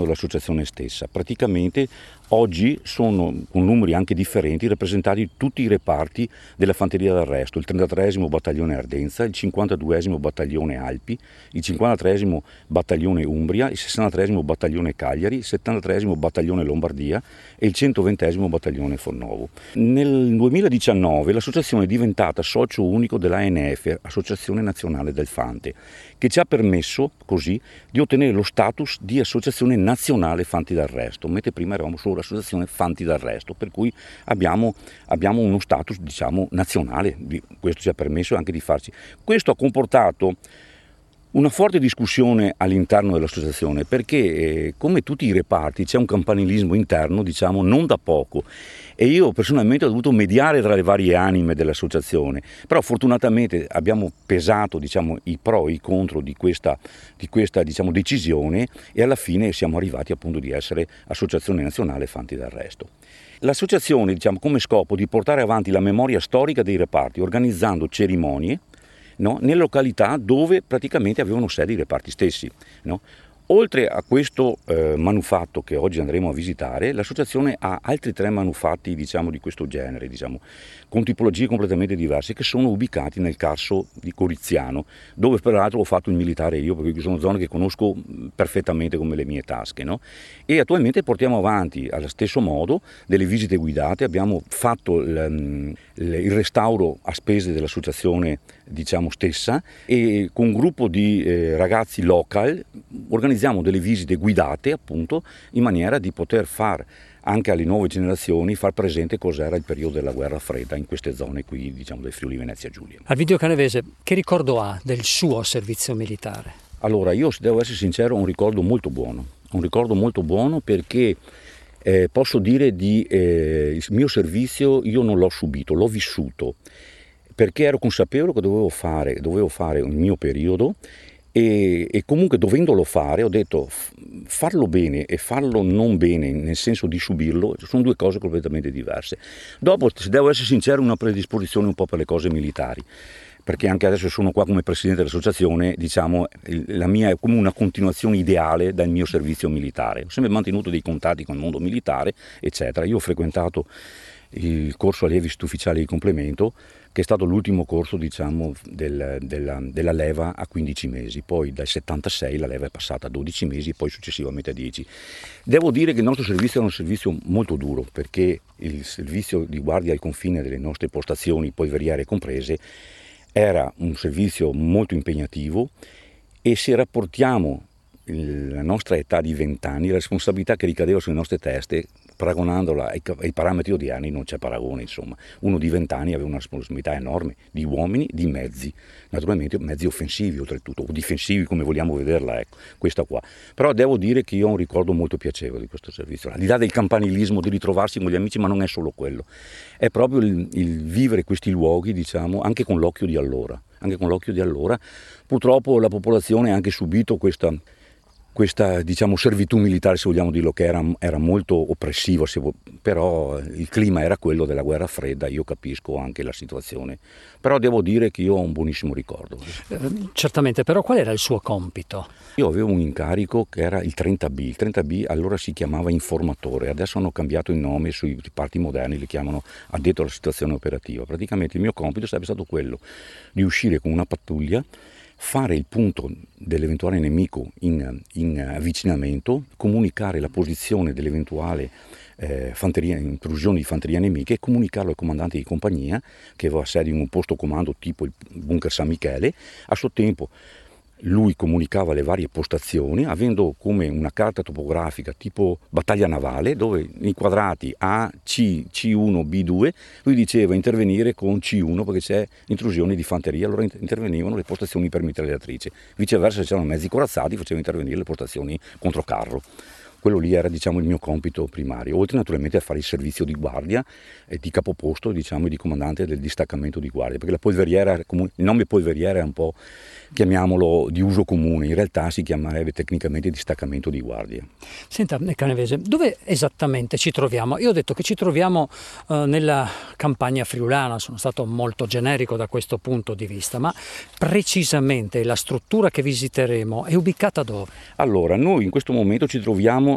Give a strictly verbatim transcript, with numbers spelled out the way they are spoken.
l'associazione stessa. Praticamente oggi sono, con numeri anche differenti, rappresentati tutti i reparti della Fanteria d'Arresto, il trentatreesimo Battaglione Ardenza, il cinquantaduesimo Battaglione Alpi, il cinquantatreesimo Battaglione Umbria, il sessantatreesimo Battaglione Cagliari, il settantatreesimo Battaglione Lombardia e il centoventesimo Battaglione Fornovo. Nel duemiladiciannove l'associazione è diventata socio unico dell'A N F, Associazione Nazionale del Fante, che ci ha permesso così di ottenere lo status di Associazione Nazionale Fanti d'Arresto, mentre prima eravamo solo l'Associazione Fanti d'Arresto, per cui abbiamo, abbiamo uno status, diciamo, nazionale. Questo ci ha permesso anche di farci. Questo ha comportato una forte discussione all'interno dell'associazione, perché eh, come tutti i reparti c'è un campanilismo interno, diciamo, non da poco, e io personalmente ho dovuto mediare tra le varie anime dell'associazione, però fortunatamente abbiamo pesato, diciamo, i pro e i contro di questa, di questa diciamo, decisione, e alla fine siamo arrivati appunto di essere Associazione Nazionale Fanti d'Arresto. L'associazione, diciamo, come scopo di portare avanti la memoria storica dei reparti, organizzando cerimonie, no, nelle località dove praticamente avevano sede i reparti stessi, no? Oltre a questo eh, manufatto che oggi andremo a visitare, l'associazione ha altri tre manufatti, diciamo, di questo genere, diciamo, con tipologie completamente diverse, che sono ubicati nel Carso di Coriziano, dove peraltro ho fatto il militare io, perché sono zone che conosco perfettamente come le mie tasche, no? E attualmente portiamo avanti allo stesso modo delle visite guidate. Abbiamo fatto il, il restauro a spese dell'associazione, diciamo, stessa, e con un gruppo di eh, ragazzi local organizziamo delle visite guidate, appunto, in maniera di poter far anche alle nuove generazioni far presente cos'era il periodo della guerra fredda in queste zone qui, diciamo, del Friuli Venezia Giulia. Arvidio Canavese, che ricordo ha del suo servizio militare? Allora, io, se devo essere sincero, ho un ricordo molto buono, un ricordo molto buono perché eh, posso dire di eh, il mio servizio io non l'ho subito, l'ho vissuto, perché ero consapevole che dovevo fare, dovevo fare il mio periodo, e, e comunque dovendolo fare ho detto farlo bene e farlo non bene, nel senso di subirlo, sono due cose completamente diverse. Dopo, se devo essere sincero, una predisposizione un po' per le cose militari, perché anche adesso sono qua come presidente dell'associazione, diciamo, la mia è come una continuazione ideale dal mio servizio militare. Ho sempre mantenuto dei contatti con il mondo militare, eccetera. Io ho frequentato il corso allievi ufficiali di complemento, che è stato l'ultimo corso, diciamo, del, della, della leva a quindici mesi, poi dal settantasei la leva è passata a dodici mesi, poi successivamente a dieci. Devo dire che il nostro servizio era un servizio molto duro, perché il servizio di guardia al confine delle nostre postazioni, poi verriere comprese, era un servizio molto impegnativo, e se rapportiamo la nostra età di vent'anni, la responsabilità che ricadeva sulle nostre teste, paragonandola ai, ai parametri odierni, non c'è paragone, insomma. Uno di vent'anni aveva una responsabilità enorme di uomini, di mezzi, naturalmente mezzi offensivi oltretutto, o difensivi come vogliamo vederla, ecco, questa qua. Però devo dire che io ho un ricordo molto piacevole di questo servizio, al di là del campanilismo, di ritrovarsi con gli amici, ma non è solo quello, è proprio il, il vivere questi luoghi, diciamo, anche con l'occhio di allora, anche con l'occhio di allora. Purtroppo la popolazione ha anche subito questa questa, diciamo, servitù militare, se vogliamo dirlo, che era, era molto oppressivo, però il clima era quello della guerra fredda, io capisco anche la situazione, però devo dire che io ho un buonissimo ricordo. Eh, certamente, però qual era il suo compito? Io avevo un incarico che era il trenta B, il trenta B allora si chiamava informatore, adesso hanno cambiato il nome, sui reparti moderni li chiamano addetto alla situazione operativa. Praticamente il mio compito sarebbe stato quello di uscire con una pattuglia, fare il punto dell'eventuale nemico in, in avvicinamento, comunicare la posizione dell'eventuale eh, fanteria, intrusione di fanteria nemica, e comunicarlo al comandante di compagnia, che aveva sede in un posto comando tipo il bunker San Michele. A suo tempo lui comunicava le varie postazioni, avendo come una carta topografica tipo battaglia navale, dove nei quadrati A, C, C uno, B due, lui diceva intervenire con C uno perché c'è intrusione di fanteria, allora intervenivano le postazioni per mitragliatrice. Viceversa, se c'erano mezzi corazzati, faceva intervenire le postazioni contro carro. Quello lì era, diciamo, il mio compito primario, oltre naturalmente a fare il servizio di guardia e di capoposto, diciamo, e di comandante del distaccamento di guardia, perché la polveriera, il nome polveriera è un po', chiamiamolo, di uso comune, in realtà si chiamerebbe tecnicamente distaccamento di guardia. Senta, Canavese, dove esattamente ci troviamo? Io ho detto che ci troviamo eh, nella campagna friulana, sono stato molto generico da questo punto di vista, ma precisamente la struttura che visiteremo è ubicata dove? Allora, noi in questo momento ci troviamo